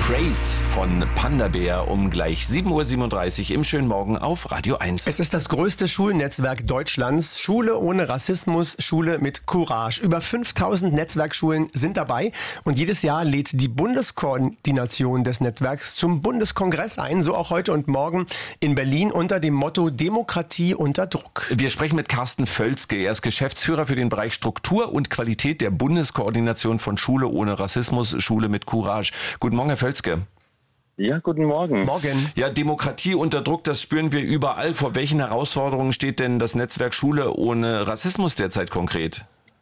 Praise von Panda Bear um gleich 7.37 Uhr im schönen Morgen auf Radio 1. Es ist das größte Schulnetzwerk Deutschlands. Schule ohne Rassismus, Schule mit Courage. Über 5000 Netzwerkschulen sind dabei und jedes Jahr lädt die Bundeskoordination des Netzwerks zum Bundeskongress ein. So auch heute und morgen in Berlin unter dem Motto Demokratie unter Druck. Wir sprechen mit Carsten Völzke. Er ist Geschäftsführer für den Bereich Struktur und Qualität der Bundeskoordination von Schule ohne Rassismus, Schule mit Courage. Guten Morgen, Herr Völzke. Ja, guten Morgen. Morgen. Ja, Demokratie unter Druck, das spüren wir überall. Vor welchen Herausforderungen steht denn das Netzwerk Schule ohne Rassismus derzeit konkret?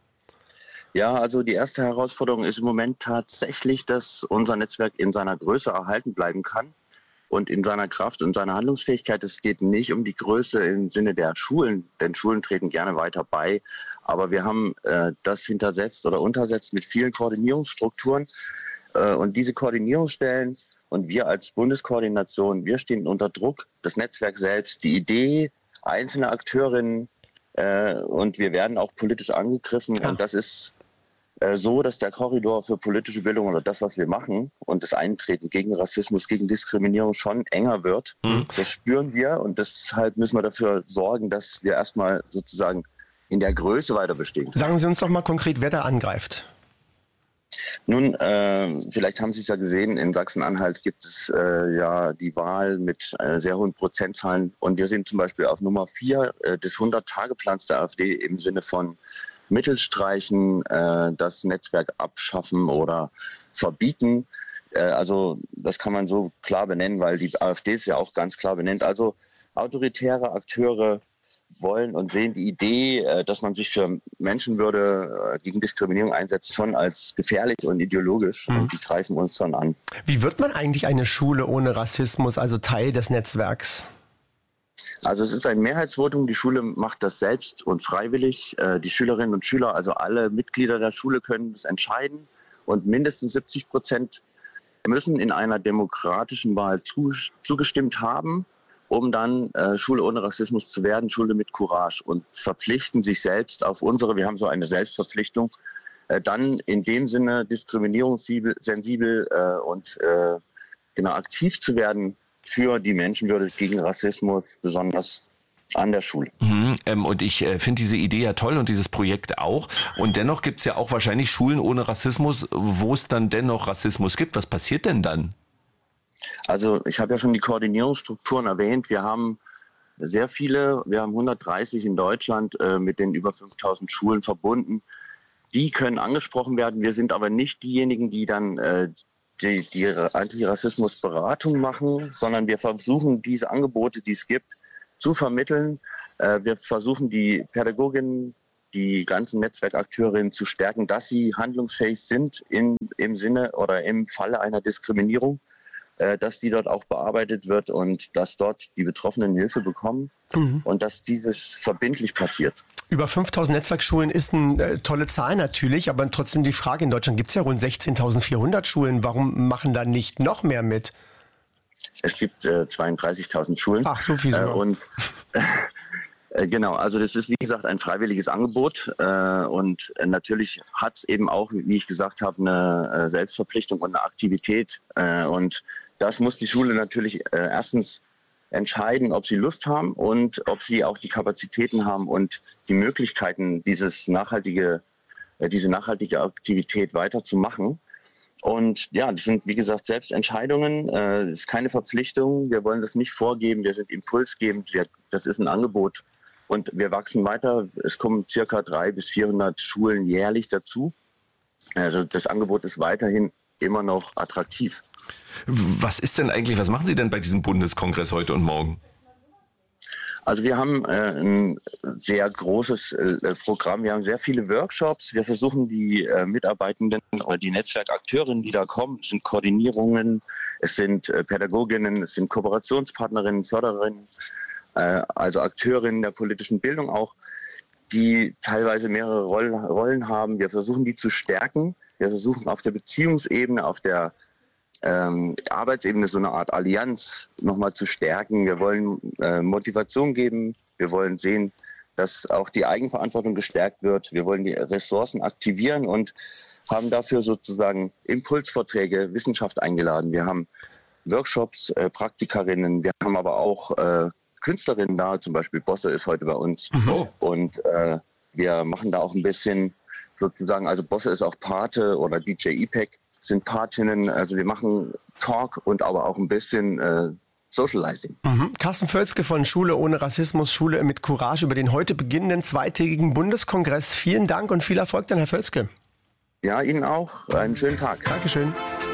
Ja, also die erste Herausforderung ist im Moment tatsächlich, dass unser Netzwerk in seiner Größe erhalten bleiben kann und in seiner Kraft und seiner Handlungsfähigkeit. Es geht nicht um die Größe im Sinne der Schulen, denn Schulen treten gerne weiter bei. Aber wir haben das hintersetzt oder untersetzt mit vielen Koordinierungsstrukturen. Und diese Koordinierungsstellen und wir als Bundeskoordination, wir stehen unter Druck, das Netzwerk selbst, die Idee, einzelne Akteurinnen und wir werden auch politisch angegriffen. Ja. Und das ist so, dass der Korridor für politische Bildung oder das, was wir machen und das Eintreten gegen Rassismus, gegen Diskriminierung schon enger wird. Das spüren wir und deshalb müssen wir dafür sorgen, dass wir erstmal sozusagen in der Größe weiter bestehen. Sagen Sie uns doch mal konkret, wer da angreift. Nun, vielleicht haben Sie es ja gesehen, in Sachsen-Anhalt gibt es ja die Wahl mit sehr hohen Prozentzahlen und wir sind zum Beispiel auf Nummer 4 des 100-Tage-Plans der AfD im Sinne von Mittel streichen, das Netzwerk abschaffen oder verbieten. Also das kann man so klar benennen, weil die AfD es ja auch ganz klar benennt. Also autoritäre Akteure wollen und sehen die Idee, dass man sich für Menschenwürde gegen Diskriminierung einsetzt, schon als gefährlich und ideologisch. Und die greifen uns dann an. Wie wird man eigentlich eine Schule ohne Rassismus, also Teil des Netzwerks? Also es ist ein Mehrheitsvotum. Die Schule macht das selbst und freiwillig. Die Schülerinnen und Schüler, also alle Mitglieder der Schule können das entscheiden. Und mindestens 70% müssen in einer demokratischen Wahl zugestimmt haben, um dann Schule ohne Rassismus zu werden, Schule mit Courage und verpflichten sich selbst auf wir haben so eine Selbstverpflichtung, dann in dem Sinne diskriminierungssensibel und genau aktiv zu werden für die Menschenwürde gegen Rassismus, besonders an der Schule. Und ich finde diese Idee ja toll und dieses Projekt auch. Und dennoch gibt es ja auch wahrscheinlich Schulen ohne Rassismus, wo es dann dennoch Rassismus gibt. Was passiert denn dann? Also ich habe ja schon die Koordinierungsstrukturen erwähnt. Wir haben sehr viele, wir haben 130 in Deutschland mit den über 5000 Schulen verbunden. Die können angesprochen werden. Wir sind aber nicht diejenigen, die dann die Antirassismusberatung machen, sondern wir versuchen diese Angebote, die es gibt, zu vermitteln. Wir versuchen die Pädagoginnen, die ganzen Netzwerkakteurinnen zu stärken, dass sie handlungsfähig sind im Sinne oder im Falle einer Diskriminierung, dass die dort auch bearbeitet wird und dass dort die Betroffenen Hilfe bekommen und dass dieses verbindlich passiert. Über 5000 Netzwerkschulen ist eine tolle Zahl natürlich, aber trotzdem die Frage, in Deutschland gibt es ja rund 16.400 Schulen. Warum machen da nicht noch mehr mit? Es gibt 32.000 Schulen. Ach, so viel sogar. Genau, also das ist wie gesagt ein freiwilliges Angebot und natürlich hat es eben auch, wie ich gesagt habe, eine Selbstverpflichtung und eine Aktivität und das muss die Schule natürlich erstens entscheiden, ob sie Lust haben und ob sie auch die Kapazitäten haben und die Möglichkeiten, diese nachhaltige Aktivität weiterzumachen. Und ja, das sind, wie gesagt, Selbstentscheidungen. Das ist keine Verpflichtung. Wir wollen das nicht vorgeben. Wir sind impulsgebend. Das ist ein Angebot. Und wir wachsen weiter. Es kommen circa 300 bis 400 Schulen jährlich dazu. Also das Angebot ist weiterhin immer noch attraktiv. Was machen Sie denn bei diesem Bundeskongress heute und morgen? Also wir haben ein sehr großes Programm. Wir haben sehr viele Workshops. Wir versuchen die Mitarbeitenden oder die Netzwerkakteurinnen, die da kommen, es sind Koordinierungen, es sind Pädagoginnen, es sind Kooperationspartnerinnen, Fördererinnen, also Akteurinnen der politischen Bildung auch, die teilweise mehrere Rollen haben. Wir versuchen die zu stärken. Wir versuchen auf der Beziehungsebene, auf der Arbeitsebene so eine Art Allianz nochmal zu stärken. Wir wollen Motivation geben. Wir wollen sehen, dass auch die Eigenverantwortung gestärkt wird. Wir wollen die Ressourcen aktivieren und haben dafür sozusagen Impulsvorträge, Wissenschaft eingeladen. Wir haben Workshops, Praktikerinnen, wir haben aber auch Künstlerinnen da, zum Beispiel Bosse ist heute bei uns. Und wir machen da auch ein bisschen sozusagen, also Bosse ist auch Pate oder DJ Ipek sind Patinnen, also wir machen Talk und aber auch ein bisschen Socializing. Carsten Völzke von Schule ohne Rassismus, Schule mit Courage über den heute beginnenden zweitägigen Bundeskongress. Vielen Dank und viel Erfolg dann, Herr Völzke. Ja, Ihnen auch. Einen schönen Tag. Dankeschön.